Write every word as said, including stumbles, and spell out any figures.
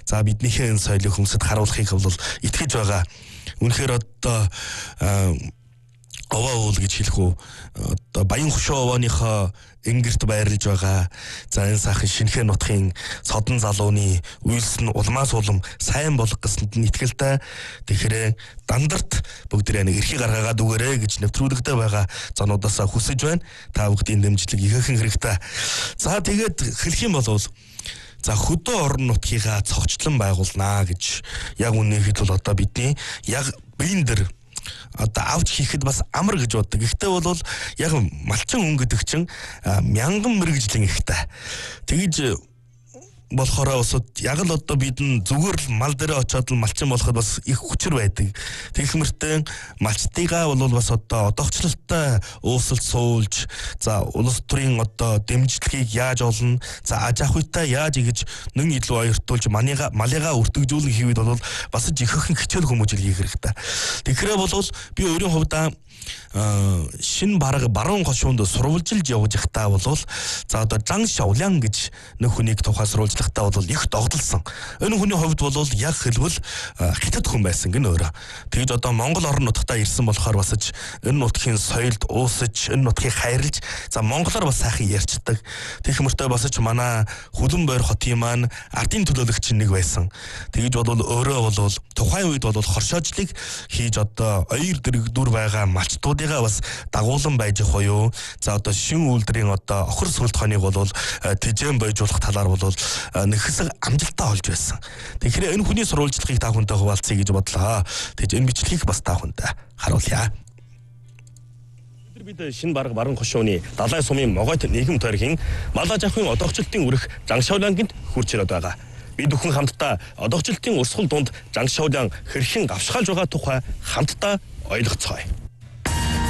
за биднийхээ энэ соёлыг хүмүүсд харуулахыг бол итгэж байгаа. Үнэхээр одоо овоо уул гэж хэлэх үү, одоо Баян хошоо овооныхоо ингэрт байрлаж байгаа. За энэ сайхан шинэхэн нутгийн содон залууны үйлс нь улмаас улам сайн болох гэсэнд нь итгэлтэй. Тэгэхээр дандарт бүгдээ нэг эрхийг гаргаад үгээрэй гэж нэвтрүүлэгдээ байгаа зонуудаасаа хүсэж байна. Та бүхдийн дэмжлэг ихээхэн хэрэгтэй. За тэгээд хэлэх юм бол за хөдөө орон нутгийнхаа цогцлон байгуулнаа гэж яг үнэхээр бол одоо бидний яг биен дээр одоо авч хийхэд бас амар гэж боддог. Гэхдээ бол яг малчин хүн гэдэг чинь мянган мэрэгжлийн ихтэй. Тэгэж болохоор бас яг л одоо бид нь зүгээр л мал дээр очиод л малчин болоход бас их хүчээр байдаг. Тэгэх мөртөө малчтайгаа бол бас одоо одоогчлолтой ууслалт суулж, за улс төрийн одоо дэмжлэгийг яаж олно, за аж ахуйтай яаж ингэж нэн илүү оёртуулж манийга малыгаа өртөгжүүлэх хийвэд бол бас жиххэн хичээл хүмүүжил хийх хэрэгтэй. Тэгэхээр бол би өөрийн хувьдаа шин бараг баруун хошуунд сурвалжилж явж байхдаа бол за одоо Жан Шаолян гэж нэг хүнийг тухайсруулжлахтаа бол их догдолсон. Энэ хүний хувьд бол яг хэлбэл хятад хүн байсан гэн өөрөө. Тэгж одоо Монгол орон нутгатаа ирсэн болохоор бас энэ нутгийн соёлд уусаж, энэ нутгийг хайрлаж, за монголоор бас сайхан ярьцдаг. Тэгэх мөртөө бас ч манай Хүлэн Бойр хотын маань ардын төлөөлөгч нэг байсан. Тэгж бол өөрөө бол тухайн үед бол хоршоожлыг хийж одоо оёр дэрэгдүр байгаа малчтуудыгаа бас дагуулan байж ах юу. За одоо шин үйлдвэрийн одоо охир сүлт хоныг бол тэжээн бойжуулах талаар бол нэг хэсэг амжилттай олж байсан. Тэгэхээр энэ хүний сурвалжлагыг та хүнтэй хуваалцъя гэж бодлоо. Тэгж энэ бичлэгийг бас та хүнтэй харуулъя. Бид шинэ бараг баруун хошууны далай сумын могойт нийгэм тойргийн мал аж ахуйн одоогчлолтын үрх Жан Шаолянганд хурж ирээд байгаа. Бид бүхэн хамтдаа одоогчлолтын урсгал дунд Жан Шаолян хэрхэн гавшгаалж байгаа тухай хамтдаа ойлгоцгоё.